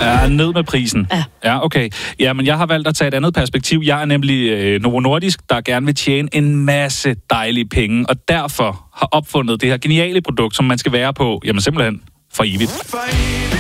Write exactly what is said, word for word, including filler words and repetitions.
Ja, ned med prisen. Ja. Ja, okay. Ja, men jeg har valgt at tage et andet perspektiv. Jeg er nemlig øh, Novo Nordisk, der gerne vil tjene en masse dejlige penge, og derfor har opfundet det her geniale produkt, som man skal være på, jamen simpelthen for evigt.